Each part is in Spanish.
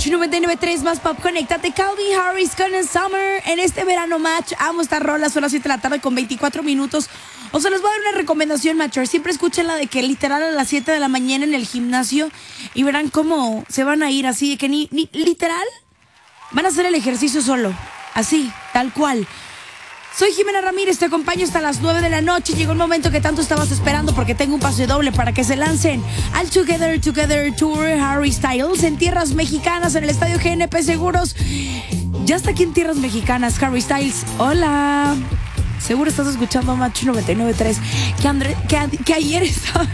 Match 99.3 más pop. Conéctate. Calvin Harris con el Summer. En este verano Match, amo estas rolas. Son las 7 de la tarde con 24 minutos. O sea, les voy a dar una recomendación, Matcher. Siempre escuchen la de que literal a las 7 de la mañana en el gimnasio y verán cómo se van a ir así, de que ni literal van a hacer el ejercicio solo. Así, tal cual. Soy Jimena Ramírez, te acompaño hasta las 9 de la noche. Llegó el momento que tanto estabas esperando porque tengo un pase doble para que se lancen al Together Tour Harry Styles en tierras mexicanas en el estadio GNP Seguros. Ya está aquí en tierras mexicanas, Harry Styles. Hola. Seguro estás escuchando Match 99.3. Que ayer estaban...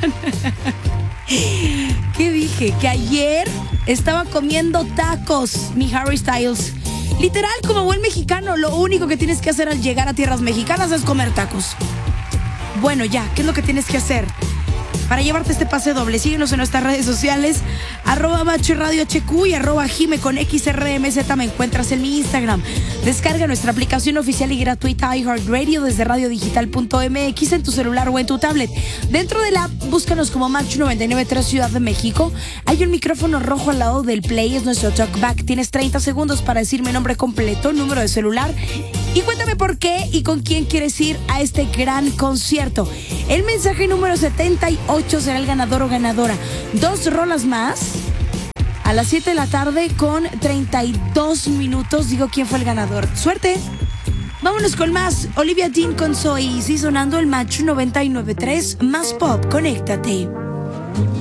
¿Qué dije? Que ayer estaba comiendo tacos, mi Harry Styles. Literal, como buen mexicano, lo único que tienes que hacer al llegar a tierras mexicanas es comer tacos. Bueno, ya, ¿qué es lo que tienes que hacer? Para llevarte este pase doble, síguenos en nuestras redes sociales, @MatchRadioHQ y @Jime con XRMZ. Me encuentras en mi Instagram. Descarga nuestra aplicación oficial y gratuita iHeartRadio desde radiodigital.mx en tu celular o en tu tablet. Dentro de la app, búscanos como Match 99.3 Ciudad de México. Hay un micrófono rojo al lado del play, es nuestro talkback. Tienes 30 segundos para decirme nombre completo, número de celular y cuéntame por qué y con quién quieres ir a este gran concierto. El mensaje número 78 será el ganador o ganadora. 2 rolas más a las 7 de la tarde con 32 minutos. Digo quién fue el ganador. ¡Suerte! Vámonos con más. Olivia Dean con Soy. Sí, sonando el Match 99.3 más pop. Conéctate.